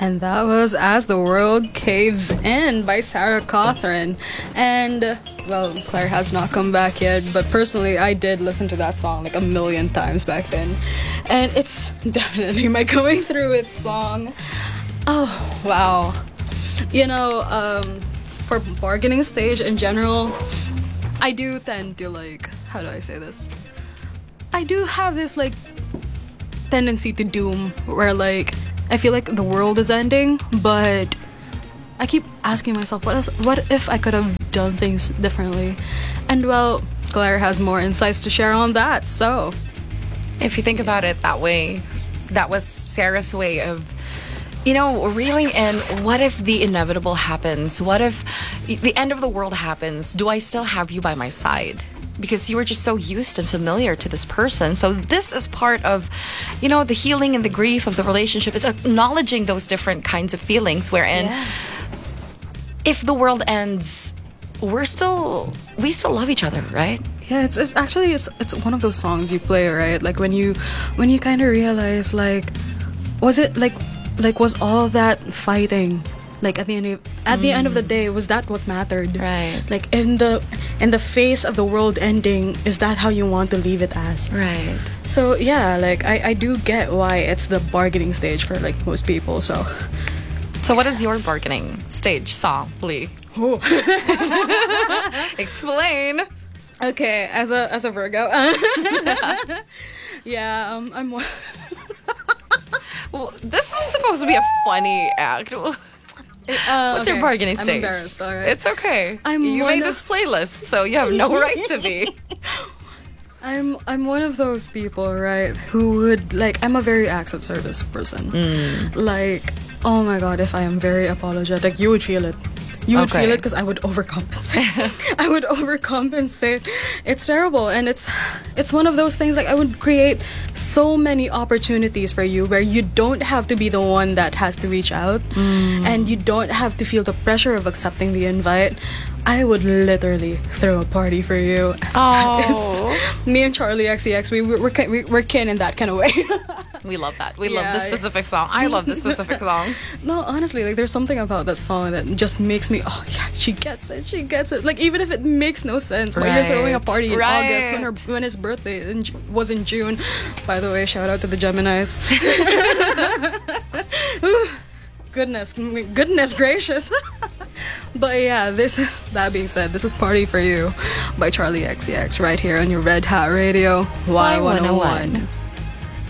And that was As the World Caves In by Sarah Cawthron. And, well, Claire has not come back yet, but personally, I did listen to that song like a million times back then. And it's definitely my going through it song. Oh, wow. You know, for bargaining stage in general, I do tend to, like, how do I say this? I do have this, like, tendency to doom where, like, I feel like the world is ending, but I keep asking myself, what if I could have done things differently? And, well, Claire has more insights to share on that, so. If you think about it that way, that was Sarah's way of, you know, reeling in, what if the inevitable happens? What if the end of the world happens? Do I still have you by my side? Because you were just so used and familiar to this person. So this is part of, you know, the healing and the grief of the relationship, is acknowledging those different kinds of feelings, wherein if the world ends, we still love each other, right? Yeah, it's actually it's one of those songs you play, right? Like when you kind of realize, like, was it like was all that fighting, like at the end of the day, was that what mattered? Right. Like in the face of the world ending, is that how you want to leave it as? Right. So yeah, like I do get why it's the bargaining stage for like most people. So what is your bargaining stage song, Lee? oh. Explain. Okay, as a Virgo. Yeah, I'm Well, this is supposed to be a funny act. What's your bargaining stage? I'm embarrassed, all right. It's okay. You one made of- this playlist, so you have no right to be. I'm one of those people, right, who would, like, I'm a very acts of service person. Like, oh my god, if I am very apologetic, you would feel it. You would feel it because I would overcompensate. I would overcompensate. It's terrible, and it's one of those things, like, I would create so many opportunities for you where you don't have to be the one that has to reach out, and you don't have to feel the pressure of accepting the invite. I would literally throw a party for you. Oh. Me and Charlie XCX, we're kin in that kind of way. We love that. We love this specific song. I love this specific song. No, honestly, like, there's something about that song that just makes me, oh yeah, she gets it. Like, even if it makes no sense, but you're throwing a party in August when his birthday was in June. By the way, shout out to the Geminis. Goodness gracious. But yeah, that being said, this is Party for You by Charlie XCX right here on your Red Hat Radio Y101.